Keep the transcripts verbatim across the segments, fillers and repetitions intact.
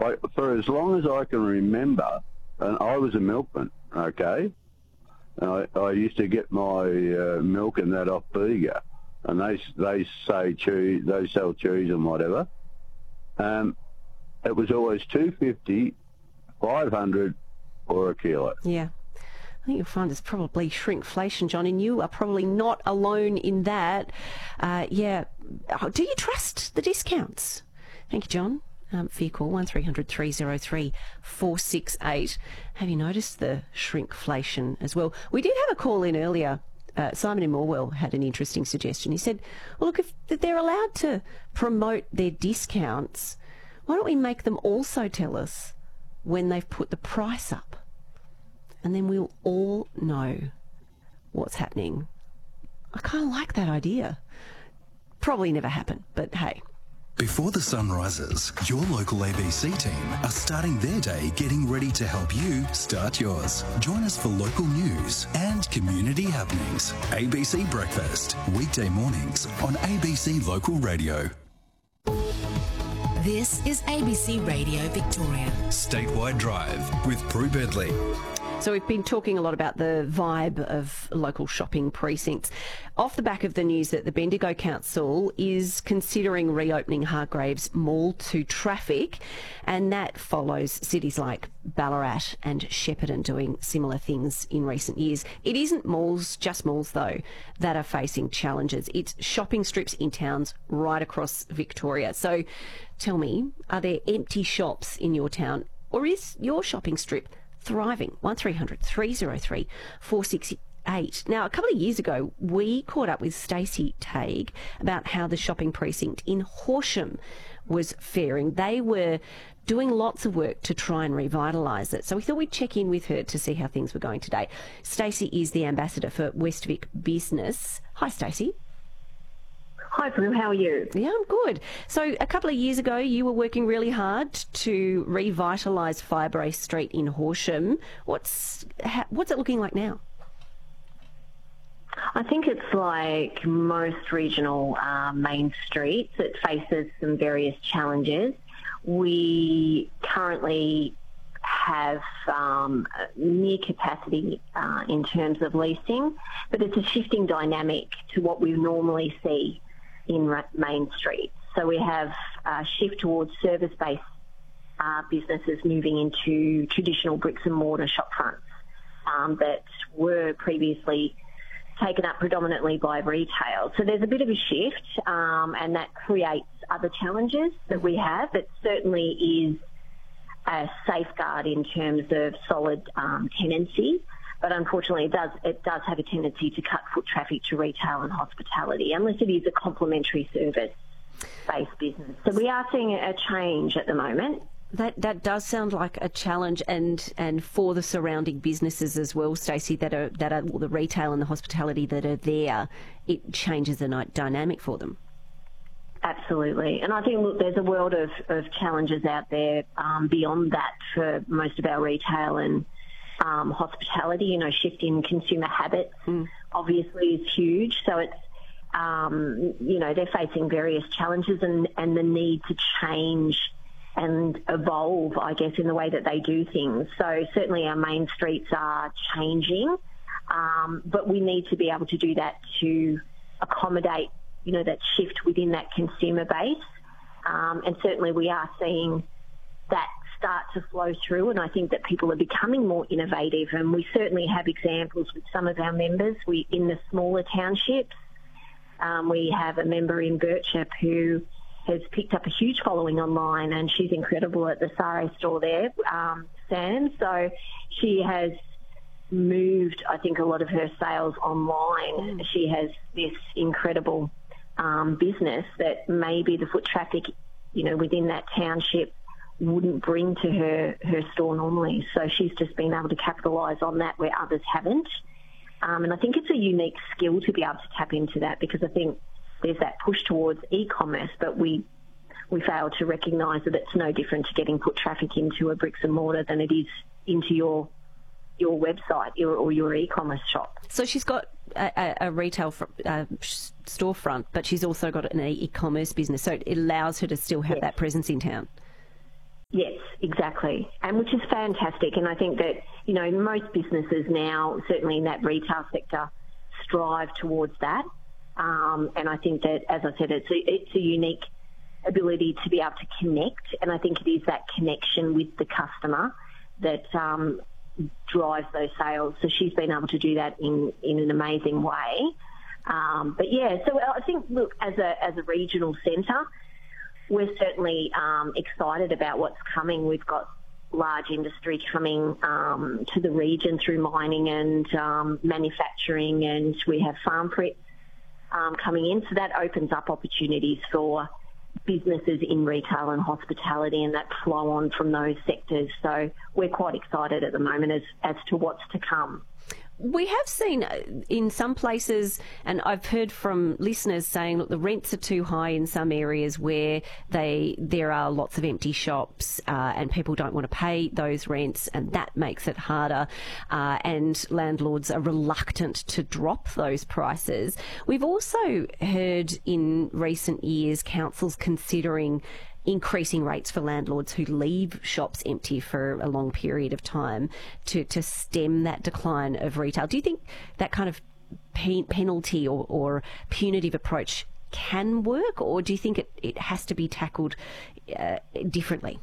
I, for as long as I can remember, and I was a milkman, okay, and I, I used to get my uh, milk and that off Bega, and they they say cheese, they sell cheese and whatever. Um, it was always two fifty, five hundred, or a kilo. Yeah. I think you'll find it's probably shrinkflation, John, and you are probably not alone in that. Uh, yeah. Do you trust the discounts? Thank you, John, um, for your call, one three hundred three oh three four six eight. Have you noticed the shrinkflation as well? We did have a call in earlier. Uh, Simon in Morwell had an interesting suggestion. He said, well, look, if they're allowed to promote their discounts, why don't we make them also tell us when they've put the price up? And then we'll all know what's happening. I kind of like that idea. Probably never happen, but hey. Before the sun rises, your local A B C team are starting their day getting ready to help you start yours. Join us for local news and community happenings. A B C Breakfast, weekday mornings on A B C Local Radio. This is A B C Radio Victoria. Statewide Drive with Prue Bedley. So we've been talking a lot about the vibe of local shopping precincts. Off the back of the news that the Bendigo Council is considering reopening Hargraves Mall to traffic, and that follows cities like Ballarat and Shepparton doing similar things in recent years. It isn't malls, just malls though, that are facing challenges. It's shopping strips in towns right across Victoria. So tell me, are there empty shops in your town, or is your shopping strip thriving? one three hundred three oh three four six eight. Now, a couple of years ago, we caught up with Stacey Tague about how the shopping precinct in Horsham was faring. They were doing lots of work to try and revitalise it. So we thought we'd check in with her to see how things were going today. Stacey is the ambassador for Westvic Business. Hi, Stacey. Hi, Prue. How are you? Yeah, I'm good. So a couple of years ago, you were working really hard to revitalise Firebrace Street in Horsham. What's ha, what's it looking like now? I think it's like most regional uh, main streets. It faces some various challenges. We currently have um, near capacity uh, in terms of leasing, but it's a shifting dynamic to what we normally see in main streets. So we have a shift towards service-based uh, businesses moving into traditional bricks and mortar shop fronts um, that were previously taken up predominantly by retail. So there's a bit of a shift um, and that creates other challenges that we have. It certainly is a safeguard in terms of solid um, tenancy, but unfortunately it does it does have a tendency to cut foot traffic to retail and hospitality, unless it is a complementary service-based business. So we are seeing a change at the moment. That that does sound like a challenge, and, and for the surrounding businesses as well, Stacey, that are that are well, the retail and the hospitality that are there, it changes the dynamic for them. Absolutely. And I think, look, there's a world of, of challenges out there um, beyond that for most of our retail and um, hospitality. You know, shift in consumer habits mm. obviously is huge. So it's, um, you know, they're facing various challenges and, and the need to change and evolve, I guess, in the way that they do things. So certainly our main streets are changing, um, but we need to be able to do that to accommodate, you know, that shift within that consumer base. Um, and certainly we are seeing that start to flow through, and I think that people are becoming more innovative, and we certainly have examples with some of our members. We in the smaller townships, um, we have a member in Birchip who has picked up a huge following online, and she's incredible at the Sare store there, um, Sam. So she has moved, I think, a lot of her sales online. Mm. She has this incredible um, business that maybe the foot traffic, you know, within that township wouldn't bring to her, her store normally. So she's just been able to capitalise on that where others haven't. Um, and I think it's a unique skill to be able to tap into that, because I think there's that push towards e-commerce, but we we fail to recognise that it's no different to getting foot traffic into a bricks and mortar than it is into your your website your, or your e-commerce shop. So she's got a, a retail fr- uh, storefront, but she's also got an e-commerce business, so it allows her to still have yes. that presence in town. Yes, exactly, and which is fantastic. And I think that, you know, most businesses now, certainly in that retail sector, strive towards that. Um, and I think that, as I said, it's a, it's a unique ability to be able to connect, and I think it is that connection with the customer that um, drives those sales. So she's been able to do that in, in an amazing way. Um, but yeah, so I think, look, as a as a regional centre, we're certainly um, excited about what's coming. We've got large industry coming um, to the region through mining and um, manufacturing, and we have farm prep um, coming in. So that opens up opportunities for businesses in retail and hospitality, and that flow on from those sectors. So we're quite excited at the moment as, as to what's to come. We have seen in some places, and I've heard from listeners saying, look, the rents are too high in some areas where they there are lots of empty shops uh, and people don't want to pay those rents, and that makes it harder, uh, and landlords are reluctant to drop those prices. We've also heard in recent years councils considering increasing rates for landlords who leave shops empty for a long period of time to, to stem that decline of retail. Do you think that kind of pen- penalty or, or punitive approach can work, or do you think it, it has to be tackled uh, differently?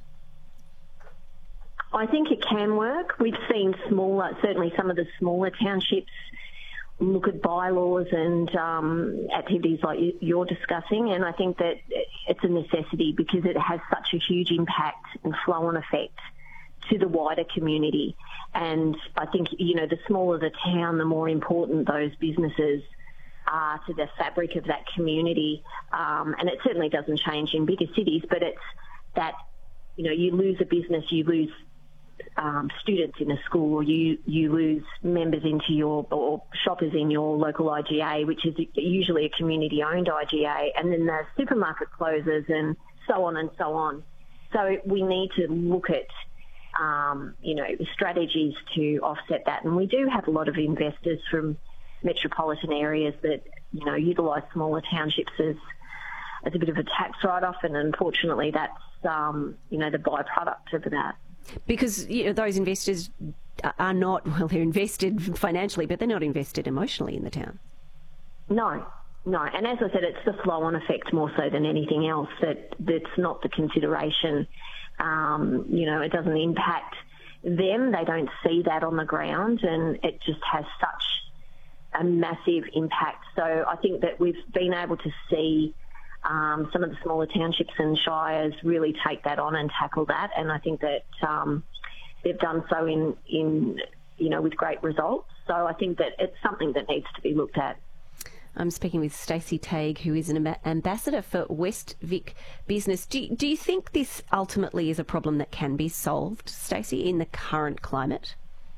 I think it can work. We've seen smaller, certainly some of the smaller townships look at bylaws and um, activities like you're discussing, and I think that it's a necessity because it has such a huge impact and flow-on effect to the wider community. And I think, you know, the smaller the town, the more important those businesses are to the fabric of that community. Um, and it certainly doesn't change in bigger cities, but it's that, you know, you lose a business, you lose Um, students in a school, or you, you lose members into your, or shoppers in your local I G A, which is usually a community-owned I G A, and then the supermarket closes and so on and so on. So we need to look at, um, you know, strategies to offset that. And we do have a lot of investors from metropolitan areas that, you know, utilise smaller townships as, as a bit of a tax write-off, and unfortunately that's, um, you know, the byproduct of that. Because, you know, those investors are not, well, they're invested financially, but they're not invested emotionally in the town. No, no. And as I said, it's the flow-on effect more so than anything else that that's not the consideration. Um, you know, it doesn't impact them. They don't see that on the ground, and it just has such a massive impact. So I think that we've been able to see Um, some of the smaller townships and shires really take that on and tackle that, and I think that um, they've done so in, in, you know, with great results. So I think that it's something that needs to be looked at. I'm speaking with Stacey Tague, who is an amb- ambassador for West Vic Business. Do, do you think this ultimately is a problem that can be solved, Stacey, in the current climate?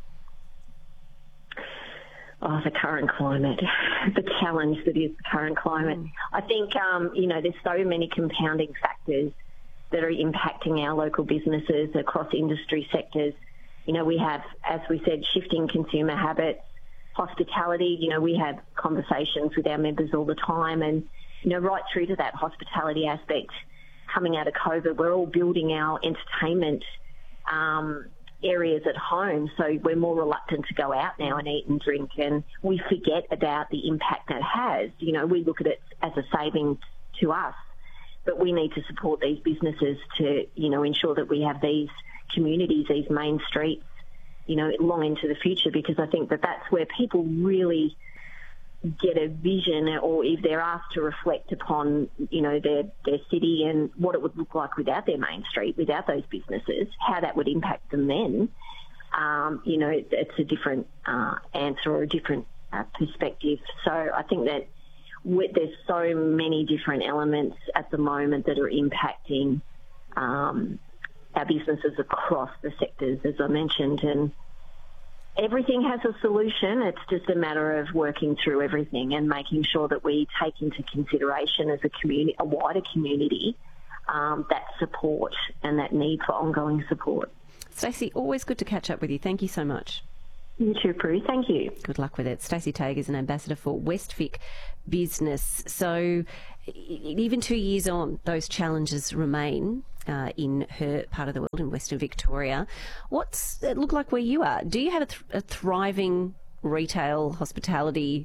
Oh, the current climate, the challenge that is the current climate. Mm. I think, um, you know, there's so many compounding factors that are impacting our local businesses across industry sectors. You know, we have, as we said, shifting consumer habits, hospitality. You know, we have conversations with our members all the time, and, you know, right through to that hospitality aspect coming out of COVID, we're all building our entertainment um areas at home, so we're more reluctant to go out now and eat and drink, and we forget about the impact that has. You know, we look at it as a saving to us, but we need to support these businesses to, you know, ensure that we have these communities, these main streets, you know, long into the future, because I think that that's where people really get a vision, or if they're asked to reflect upon, you know, their, their city and what it would look like without their main street, without those businesses, how that would impact them then, um, you know, it, it's a different uh, answer or a different uh, perspective. So I think that with, there's so many different elements at the moment that are impacting um, our businesses across the sectors, as I mentioned, and everything has a solution. It's just a matter of working through everything and making sure that we take into consideration as a community, a wider community, um, that support and that need for ongoing support. Stacey, always good to catch up with you. Thank you so much. You too, Prue. Thank you. Good luck with it. Stacey Tague is an ambassador for West Vic Business. So even two years on, those challenges remain. uh, in her part of the world, in Western Victoria. What's it look like where you are? Do you have a, th- a thriving retail hospitality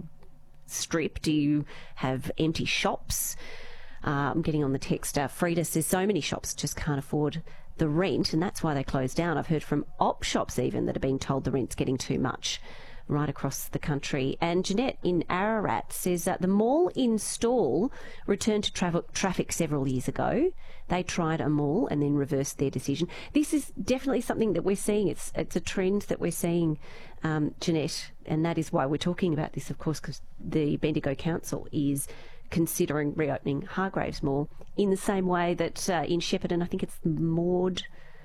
strip? Do you have empty shops? Uh, I'm getting on the text. Uh, Frida says so many shops just can't afford the rent, and that's why they close down. I've heard from op shops even that are being told the rent's getting too much right across the country. And Jeanette in Ararat says that the mall in Stawell returned to tra- traffic several years ago. They tried a mall and then reversed their decision. This is definitely something that we're seeing. It's it's a trend that we're seeing, um, Jeanette, and that is why we're talking about this, of course, because the Bendigo Council is considering reopening Hargraves Mall in the same way that uh, in Shepparton, I think it's Maud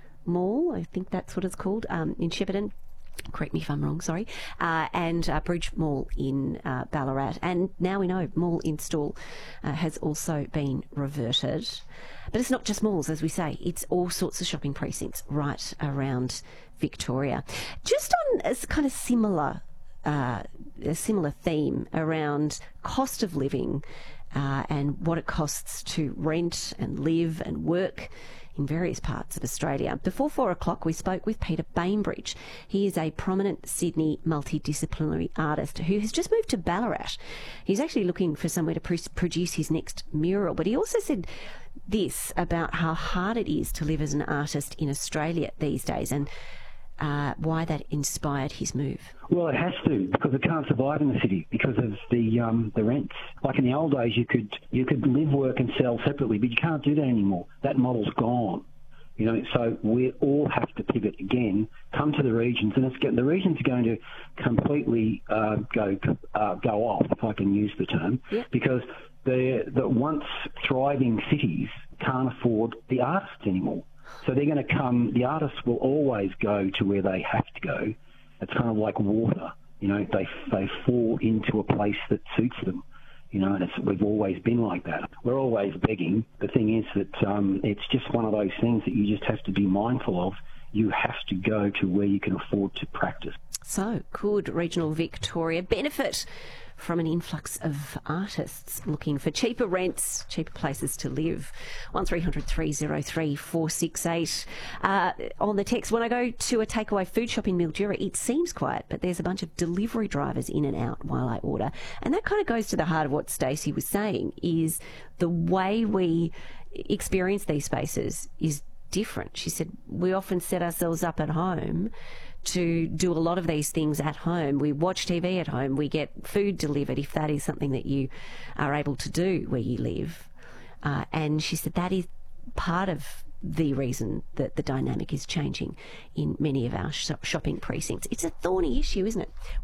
Mall, I think that's what it's called, um, in Shepparton. Correct me if I'm wrong, sorry. Uh, and uh, Bridge Mall in uh, Ballarat. And now we know Mall in Stawell uh, has also been reverted. But it's not just malls, as we say. It's all sorts of shopping precincts right around Victoria. Just on a kind of similar, uh, a similar theme around cost of living uh, and what it costs to rent and live and work in various parts of Australia. Before four o'clock, we spoke with Peter Bainbridge. He is a prominent Sydney multidisciplinary artist who has just moved to Ballarat. He's actually looking for somewhere to pr- produce his next mural, but he also said this about how hard it is to live as an artist in Australia these days, and uh, why that inspired his move. Well, it has to, because it can't survive in the city because of the um, the rents. Like in the old days, you could you could live, work and sell separately, but you can't do that anymore. That model's gone. You know, so we all have to pivot again, come to the regions, and it's get, the regions are going to completely uh, go uh, go off, if I can use the term, yeah. because the the once thriving cities can't afford the artists anymore. So they're going to come, the artists will always go to where they have to go. It's kind of like water, you know, they they fall into a place that suits them, you know, and it's, we've always been like that. We're always begging. The thing is that um, it's just one of those things that you just have to be mindful of. You have to go to where you can afford to practice. So, could regional Victoria benefit from an influx of artists looking for cheaper rents, cheaper places to live? one three hundred three oh three four six eight. Uh, on the text, when I go to a takeaway food shop in Mildura, it seems quiet, but there's a bunch of delivery drivers in and out while I order. And that kind of goes to the heart of what Stacey was saying, is the way we experience these spaces is different. She said, we often set ourselves up at home to do a lot of these things at home. We watch T V at home. We get food delivered, if that is something that you are able to do where you live. Uh, and she said that is part of the reason that the dynamic is changing in many of our sh- shopping precincts. It's a thorny issue, isn't it?